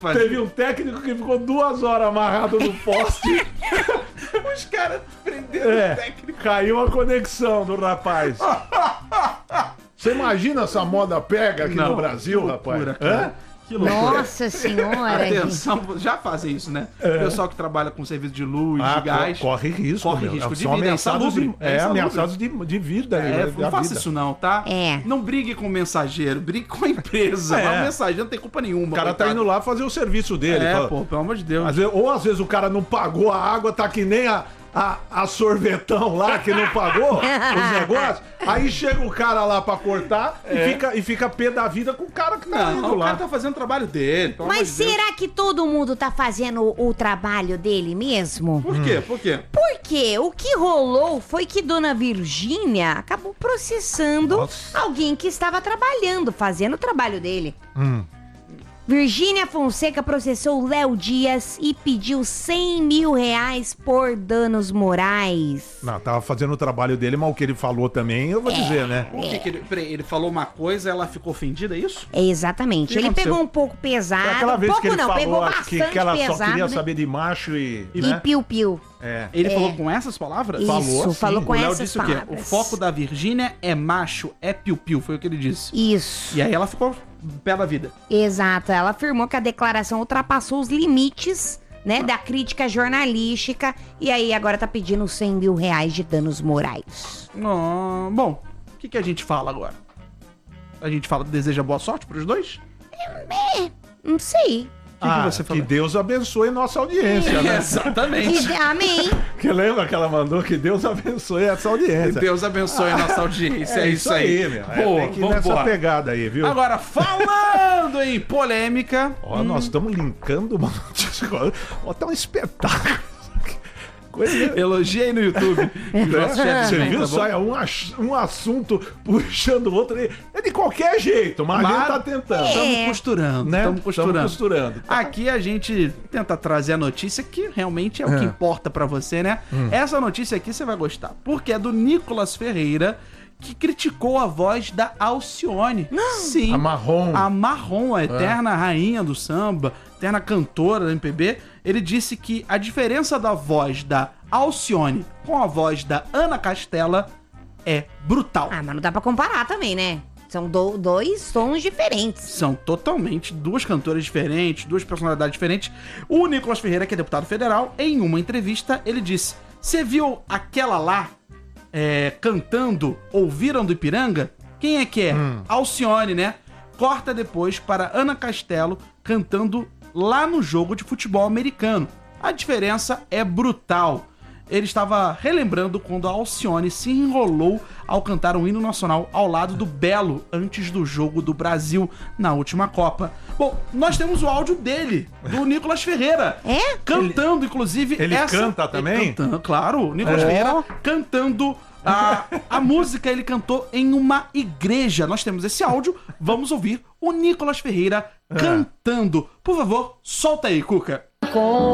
Teve um técnico que ficou 2 horas amarrado no poste. Os caras prenderam o técnico. Caiu a conexão do rapaz. Você imagina essa moda pega aqui no Brasil, loucura, rapaz? cara. Que loucura. Nossa senhora, gente. Atenção, já fazem isso, né? O pessoal que trabalha com serviço de luz, de gás. Corre risco. Corre meu. risco de São vida, ameaçados insalubre. ameaçados de vida. Não faça isso não, tá? É. Não brigue com o mensageiro, brigue com a empresa. É. Mas o mensageiro não tem culpa nenhuma. O cara tá indo lá fazer o serviço dele. Pô, pelo amor de Deus. Às vezes o cara não pagou a água, tá que nem a sorvetão lá que não pagou os negócios. Aí chega o cara lá pra cortar e fica pé da vida com o cara que tá indo o lá. cara tá fazendo o trabalho dele. Pelo Mas amor de Deus. será que todo mundo tá fazendo o trabalho dele mesmo? Por quê? Por quê? Porque o que rolou foi que Dona Virgínia acabou processando alguém que estava trabalhando, fazendo o trabalho dele. Virgínia Fonseca processou Léo Dias e pediu 100 mil reais por danos morais. Não, tava fazendo o trabalho dele, mas o que ele falou também, eu vou dizer, né? Por que ele falou uma coisa, ela ficou ofendida, é isso? É, exatamente. O que Ele aconteceu? pegou um pouco pesado. Foi aquela vez pouco que ele não, pegou falou bastante que ela pesado, só queria né? saber de macho e E né? piu-piu. Ele falou com essas palavras? Isso, assim. falou com O Léo essas disse o quê? palavras. O foco da Virgínia é macho, é piu-piu, foi o que ele disse. Isso. E aí ela ficou pé da vida. Exato, ela afirmou que a declaração ultrapassou os limites, né, da crítica jornalística e aí agora tá pedindo 100 mil reais de danos morais. Bom, o que a gente fala agora? A gente deseja boa sorte pros dois? Não sei. O que você falou? Que Deus abençoe nossa audiência, né? Exatamente. Amém. Que lembra que ela mandou que Deus abençoe essa audiência. Deus abençoe a nossa audiência, é isso aí. meu. Boa, Tem que ir vamos nessa embora. pegada aí, viu? Agora, falando em polêmica... Ó, nós estamos linkando uma notícia agora. Ó, tá um espetáculo. Coisa... Elogia aí no YouTube. Você viu só? É um assunto puxando o outro. É de qualquer jeito, mas a gente tá tentando. Estamos costurando, Né? estamos costurando. Tamo costurando. Aqui a gente tenta trazer a notícia que realmente é o que importa pra você, né? Essa notícia aqui você vai gostar, porque é do Nicolas Ferreira, que criticou a voz da Alcione. Sim. A Marrom. A Marrom, a eterna rainha do samba, eterna cantora da MPB. Ele disse que a diferença da voz da Alcione com a voz da Ana Castela é brutal. Ah, mas não dá pra comparar também, né? São dois sons diferentes. São totalmente duas cantoras diferentes, duas personalidades diferentes. O Nicolas Ferreira, que é deputado federal, em uma entrevista, ele disse: "Você viu aquela lá cantando Ouviram do Ipiranga? Quem é que é? Alcione, né? Corta depois para Ana Castelo cantando lá no jogo de futebol americano. A diferença é brutal." Ele estava relembrando quando a Alcione se enrolou ao cantar um hino nacional ao lado do Belo antes do jogo do Brasil na última Copa. Bom, nós temos o áudio dele, do Nicolas Ferreira. É? Cantando, inclusive, Ele canta também? Cantando, claro, o Nicolas Ferreira cantando a música. Ele cantou em uma igreja. Nós temos esse áudio, vamos ouvir o Nicolas Ferreira cantando. Por favor, solta aí, Cuca.